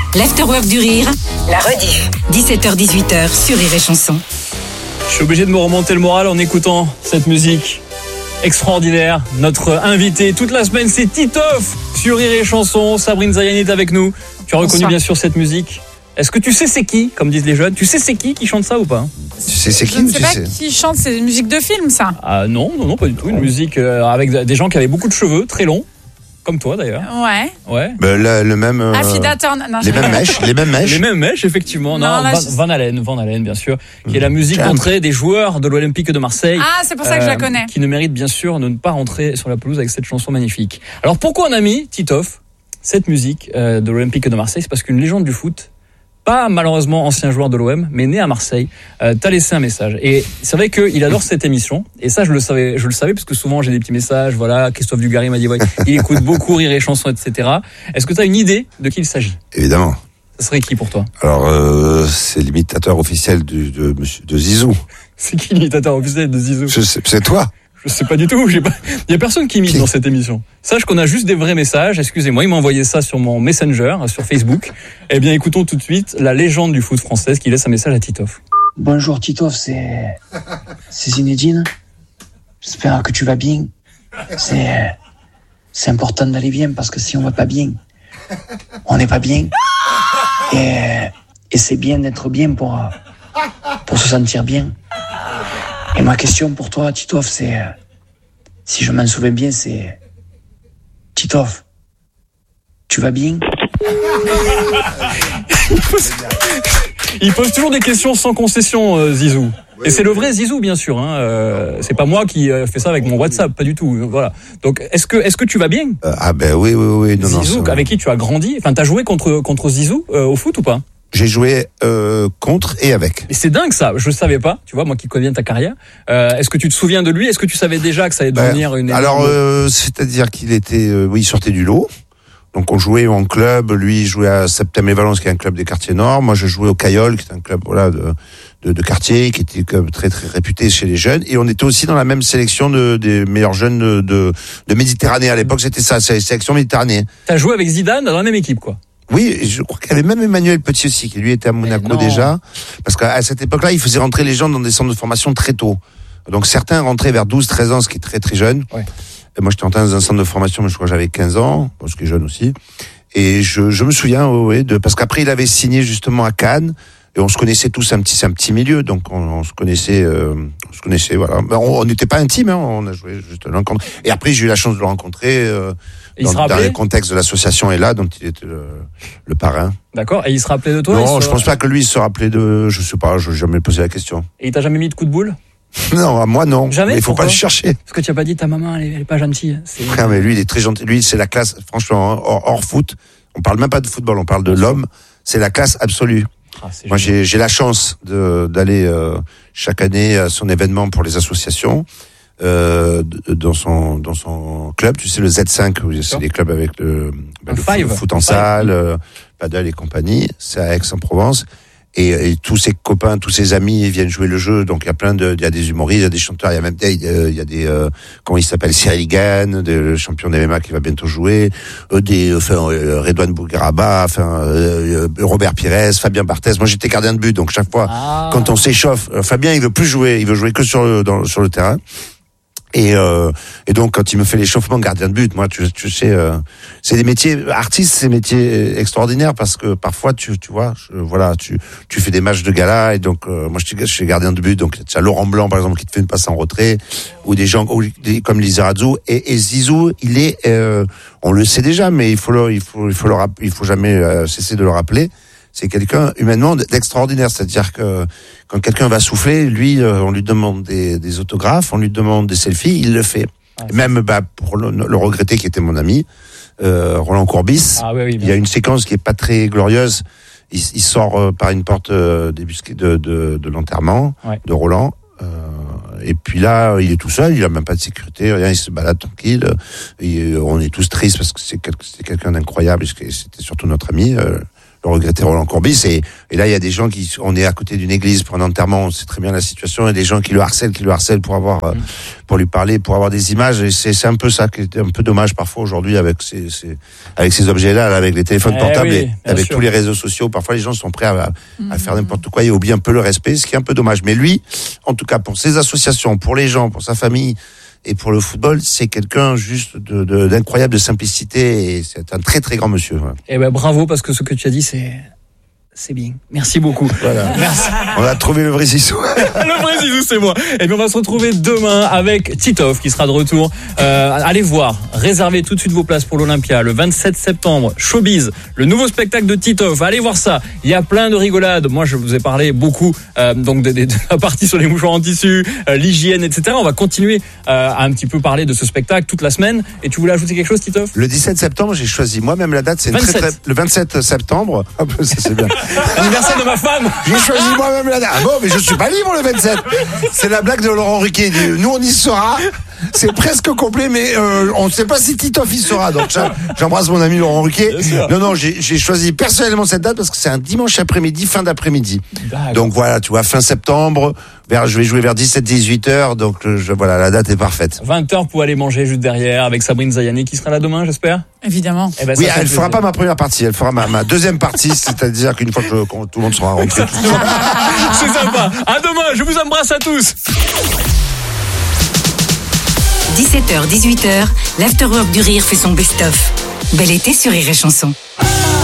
l'Afterwork du Rire, la rediff, 17h-18h sur Rire et Chanson. Je suis obligé de me remonter le moral en écoutant cette musique extraordinaire. Notre invité toute la semaine, c'est Titoff sur Rire et Chanson. Sabrine Zayani est avec nous. Tu as reconnu bien sûr cette musique. Est-ce que tu sais c'est qui, comme disent les jeunes? Tu sais c'est qui chante ça ou pas? Tu sais c'est qui? Je ne sais pas qui chante, c'est une musique de film, ça. Ah non, pas du tout. Une musique avec des gens qui avaient beaucoup de cheveux, très longs. Comme toi d'ailleurs. Ouais. Le même. Affida Turner. Les mêmes mèches. Les mêmes mèches, effectivement. Non, Van Halen, bien sûr, qui est la musique d'entrée des joueurs de l'Olympique de Marseille. Ah, c'est pour ça que je la connais. Qui ne mérite bien sûr de ne pas rentrer sur la pelouse avec cette chanson magnifique. Alors pourquoi on a mis Titoff cette musique de l'Olympique de Marseille? C'est parce qu'une légende du foot, pas malheureusement ancien joueur de l'OM, mais né à Marseille, t'a laissé un message. Et c'est vrai qu'il adore cette émission. Et ça, je le savais parce que souvent j'ai des petits messages. Voilà, Christophe Dugarry m'a dit, ouais, il écoute beaucoup Rire et Chanson, etc. Est-ce que tu as une idée de qui il s'agit? Évidemment. Ça serait qui pour toi? Alors, c'est l'imitateur officiel de Zizou. C'est qui l'imitateur officiel de Zizou? C'est toi. Je sais pas du tout. Il y a personne qui imite dans cette émission. Sache qu'on a juste des vrais messages. Excusez-moi, il m'a envoyé ça sur mon Messenger, sur Facebook. Eh bien, écoutons tout de suite la légende du foot française qui laisse un message à Titoff. Bonjour Titoff, c'est Zinedine. J'espère que tu vas bien. C'est important d'aller bien parce que si on va pas bien, on n'est pas bien. Et c'est bien d'être bien pour se sentir bien. Et ma question pour toi, Titoff, c'est, si je m'en souviens bien, c'est, Titoff, tu vas bien? Il pose toujours des questions sans concession, Zizou. Et c'est le vrai Zizou, bien sûr. C'est pas moi qui fais ça avec mon WhatsApp, pas du tout. Voilà. Donc, est-ce que tu vas bien? Ah ben oui. Non, Zizou, avec qui tu as grandi. Enfin, t'as joué contre Zizou au foot ou pas? J'ai joué contre et avec. Et c'est dingue ça, je le savais pas, tu vois, moi qui connais ta carrière. Est-ce que tu te souviens de lui? Est-ce que tu savais déjà que ça allait devenir une... Alors, c'est-à-dire qu'il était... il sortait du lot. Donc on jouait en club, lui il jouait à Septem-et-Valence, qui est un club des quartiers nord. Moi je jouais au Caillol, qui est un club de quartier, qui était très très réputé chez les jeunes. Et on était aussi dans la même sélection des meilleurs jeunes de Méditerranée. À l'époque c'était ça, c'est la sélection Méditerranée. T'as joué avec Zidane dans la même équipe quoi? Oui, je crois qu'il y avait même Emmanuel Petit aussi, qui lui était à Monaco déjà. Parce qu'à cette époque-là, il faisait rentrer les gens dans des centres de formation très tôt. Donc certains rentraient vers 12-13 ans, ce qui est très très jeune. Ouais. Et moi, j'étais rentré dans un centre de formation, mais je crois que j'avais 15 ans, ce qui est jeune aussi. Et je me souviens, parce qu'après, il avait signé justement à Cannes. Et on se connaissait tous, c'est un petit milieu, donc on se connaissait, voilà. On n'était pas intimes, on a joué juste l'un contre. Et après, j'ai eu la chance de le rencontrer dans le contexte de l'association ELA, dont il était le parrain. D'accord. Et il se rappelait de toi? Non, je pense pas que lui il se rappelait de. Je sais pas, je n'ai jamais posé la question. Et il t'a jamais mis de coup de boule? Non, à moi non. Jamais. Mais il faut pas le chercher. Parce que tu as pas dit ta maman, elle est pas gentille. Non, mais lui, il est très gentil. Lui, c'est la classe. Franchement, hors foot, on parle même pas de football, on parle de l'homme. C'est la classe absolue. Moi, j'ai la chance d'aller chaque année à son événement pour les associations dans son club. Tu sais, le Z5, c'est des clubs avec le foot en salle, paddle et compagnie. C'est à Aix-en-Provence. Et tous ses copains, tous ses amis viennent jouer le jeu. Donc il y a il y a des humoristes, il y a des chanteurs, il y a même comment il s'appelle, Cyril Gann, le champion d'MMA qui va bientôt jouer, Redouane Bougaraba, Robert Pires, Fabien Barthez. Moi j'étais gardien de but, donc chaque fois quand on s'échauffe, Fabien il veut plus jouer, il veut jouer que sur le terrain. Et donc quand il me fait l'échauffement de gardien de but, moi tu sais, c'est des métiers artistes, c'est des métiers extraordinaires parce que parfois tu vois, tu fais des matchs de gala et donc moi je suis gardien de but, donc tu as Laurent Blanc par exemple qui te fait une passe en retrait, ou des gens comme Lizarazu et Zizou, il est on le sait déjà, mais il faut jamais cesser de le rappeler. C'est quelqu'un humainement d'extraordinaire, c'est-à-dire que quand quelqu'un va souffler, lui, on lui demande des autographes, on lui demande des selfies, il le fait. Même pour le regretter qui était mon ami, Roland Courbis, il y a une séquence qui est pas très glorieuse. Il sort par une porte débusquée de l'enterrement de Roland. Et puis là, il est tout seul, il a même pas de sécurité, rien, il se balade tranquille. Et on est tous tristes parce que c'est quelqu'un d'incroyable, et c'était surtout notre ami. le regretté Roland Courbis. Et là, il y a des gens on est à côté d'une église pour un enterrement, on sait très bien la situation. Il y a des gens qui le harcèlent pour lui parler, pour avoir des images. Et c'est un peu ça qui est un peu dommage parfois aujourd'hui avec ces objets-là, avec les téléphones portables et avec tous les réseaux sociaux. Parfois, les gens sont prêts à faire n'importe quoi et oublient un peu le respect, ce qui est un peu dommage. Mais lui, en tout cas, pour ses associations, pour les gens, pour sa famille et pour le football, c'est quelqu'un juste d'incroyable de simplicité et c'est un très très grand monsieur. Ouais. Et ben bravo, parce que ce que tu as dit, c'est bien. Merci beaucoup. Voilà. Merci. On a trouvé le vrai Zizou. Le vrai Zizou, c'est moi. Et bien on va se retrouver demain avec Titov qui sera de retour. Allez voir, réservez tout de suite vos places pour l'Olympia le 27 septembre. Showbiz, le nouveau spectacle de Titov. Allez voir ça. Il y a plein de rigolades. Moi, je vous ai parlé beaucoup donc de la partie sur les mouchoirs en tissu, l'hygiène, etc. On va continuer à un petit peu parler de ce spectacle toute la semaine. Et tu voulais ajouter quelque chose, Titov ? Le 17 septembre, j'ai choisi moi-même la date. C'est le 27 septembre. Hop, ça c'est bien. Anniversaire de ma femme. J'ai choisi moi-même la date. Ah bon, mais je suis pas libre le 27. C'est la blague de Laurent Ruquier. Nous, on y sera. C'est presque complet, mais on ne sait pas si Titoff y sera. Donc j'embrasse mon ami Laurent Ruquier. Non, j'ai choisi personnellement cette date parce que c'est un dimanche après-midi, fin d'après-midi. D'accord. Donc voilà, tu vois, fin septembre. Je vais jouer vers 17-18 heures. Donc voilà, la date est parfaite. 20h pour aller manger juste derrière avec Sabrine Zayani qui sera là demain, j'espère. Évidemment. Eh ben, oui, elle fera pas ma première partie, elle fera ma deuxième partie, c'est-à-dire qu'une fois que tout le monde sera rentré. C'est sympa. À demain, je vous embrasse à tous. 17h, 18h, l'Afterwork du Rire fait son best-of. Bel été sur Rire et Chanson.